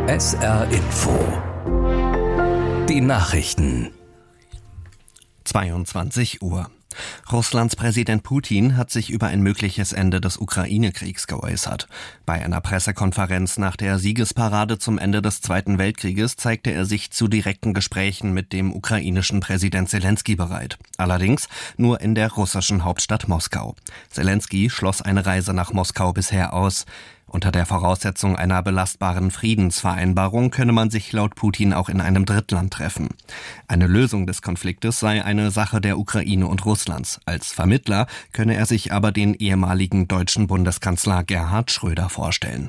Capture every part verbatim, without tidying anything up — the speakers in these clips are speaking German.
S R Info. Die Nachrichten. zweiundzwanzig Uhr. Russlands Präsident Putin hat sich über ein mögliches Ende des Ukraine-Kriegs geäußert. Bei einer Pressekonferenz nach der Siegesparade zum Ende des Zweiten Weltkrieges zeigte er sich zu direkten Gesprächen mit dem ukrainischen Präsident Selenskyj bereit. Allerdings nur in der russischen Hauptstadt Moskau. Selenskyj schloss eine Reise nach Moskau bisher aus. Unter der Voraussetzung einer belastbaren Friedensvereinbarung könne man sich laut Putin auch in einem Drittland treffen. Eine Lösung des Konfliktes sei eine Sache der Ukraine und Russlands. Als Vermittler könne er sich aber den ehemaligen deutschen Bundeskanzler Gerhard Schröder vorstellen.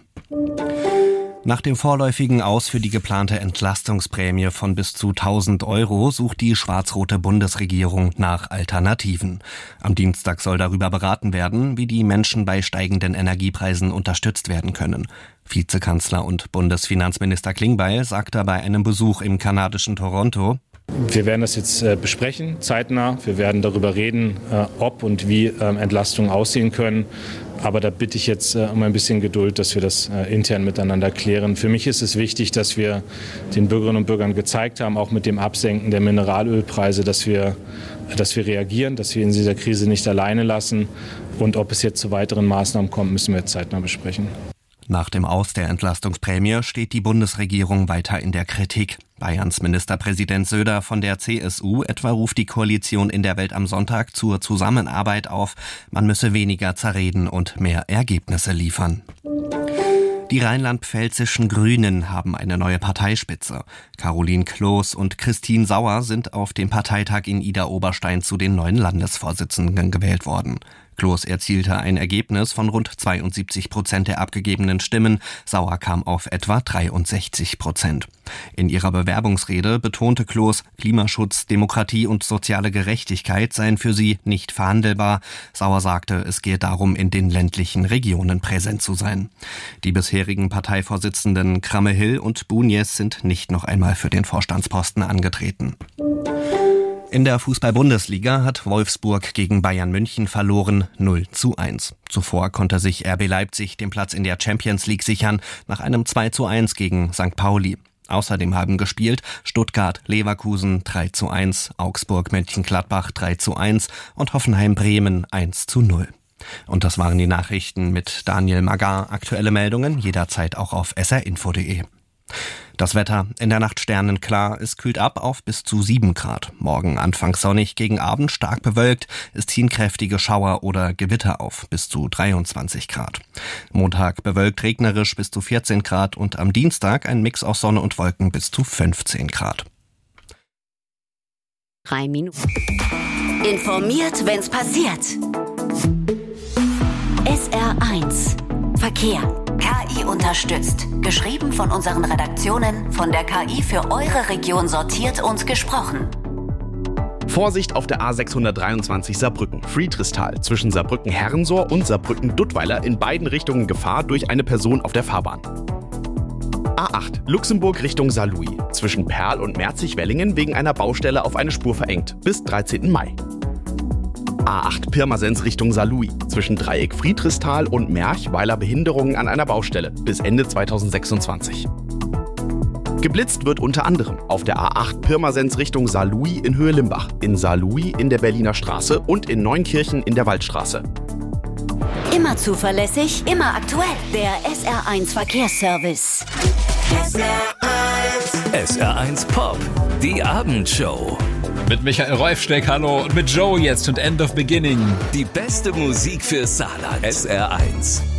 Nach dem vorläufigen Aus für die geplante Entlastungsprämie von bis zu tausend Euro sucht die schwarz-rote Bundesregierung nach Alternativen. Am Dienstag soll darüber beraten werden, wie die Menschen bei steigenden Energiepreisen unterstützt werden können. Vizekanzler und Bundesfinanzminister Klingbeil sagte bei einem Besuch im kanadischen Toronto: Wir werden das jetzt äh, besprechen, zeitnah. Wir werden darüber reden, äh, ob und wie äh, Entlastungen aussehen können. Aber da bitte ich jetzt äh, um ein bisschen Geduld, dass wir das äh, intern miteinander klären. Für mich ist es wichtig, dass wir den Bürgerinnen und Bürgern gezeigt haben, auch mit dem Absenken der Mineralölpreise, dass wir, dass wir reagieren, dass wir in dieser Krise nicht alleine lassen. Und ob es jetzt zu weiteren Maßnahmen kommt, müssen wir zeitnah besprechen. Nach dem Aus der Entlastungsprämie steht die Bundesregierung weiter in der Kritik. Bayerns Ministerpräsident Söder von der C S U etwa ruft die Koalition in der Welt am Sonntag zur Zusammenarbeit auf. Man müsse weniger zerreden und mehr Ergebnisse liefern. Die rheinland-pfälzischen Grünen haben eine neue Parteispitze. Caroline Kloß und Christine Sauer sind auf dem Parteitag in Idar-Oberstein zu den neuen Landesvorsitzenden gewählt worden. Kloß erzielte ein Ergebnis von rund zweiundsiebzig Prozent der abgegebenen Stimmen. Sauer kam auf etwa dreiundsechzig Prozent. In ihrer Bewerbungsrede betonte Kloß, Klimaschutz, Demokratie und soziale Gerechtigkeit seien für sie nicht verhandelbar. Sauer sagte, es gehe darum, in den ländlichen Regionen präsent zu sein. Die bisherigen Parteivorsitzenden Kramme-Hill und Bunjes sind nicht noch einmal für den Vorstandsposten angetreten. In der Fußball-Bundesliga hat Wolfsburg gegen Bayern München verloren, null zu eins. Zuvor konnte sich R B Leipzig den Platz in der Champions League sichern, nach einem zwei zu eins gegen Sankt Pauli. Außerdem haben gespielt Stuttgart Leverkusen drei zu eins, Augsburg Mönchengladbach drei zu eins und Hoffenheim Bremen eins zu null. Und das waren die Nachrichten mit Daniel Magar. Aktuelle Meldungen jederzeit auch auf s r info punkt d e. Das Wetter: in der Nacht sternenklar, es kühlt ab auf bis zu sieben Grad. Morgen anfangs sonnig, gegen Abend stark bewölkt, es ziehen kräftige Schauer oder Gewitter auf, bis zu dreiundzwanzig Grad. Montag bewölkt regnerisch bis zu vierzehn Grad und am Dienstag ein Mix aus Sonne und Wolken bis zu fünfzehn Grad. Drei Minuten. Informiert, wenn's passiert. S R eins Verkehr. K I unterstützt. Geschrieben von unseren Redaktionen, von der K I für eure Region sortiert und gesprochen. Vorsicht auf der A sechshundertdreiundzwanzig Saarbrücken. Friedrichsthal zwischen Saarbrücken-Herrensohr und Saarbrücken-Duttweiler in beiden Richtungen Gefahr durch eine Person auf der Fahrbahn. A acht Luxemburg Richtung Saarlouis. Zwischen Perl und Merzig-Wellingen wegen einer Baustelle auf eine Spur verengt. Bis dreizehnten Mai. A acht Pirmasens Richtung Saarlouis. Zwischen Dreieck Friedrichsthal und Merch Weiler Behinderungen an einer Baustelle. Bis Ende zweitausendsechsundzwanzig. Geblitzt wird unter anderem auf der A acht Pirmasens Richtung Saarlouis in Höhe Limbach, in Saarlouis in der Berliner Straße und in Neunkirchen in der Waldstraße. Immer zuverlässig, immer aktuell. Der S R eins Verkehrsservice. S R eins. S R eins Pop. Die Abendshow. Mit Michael Reufsteck, hallo, und mit Joe jetzt und End of Beginning. Die beste Musik für Saarland. S R eins.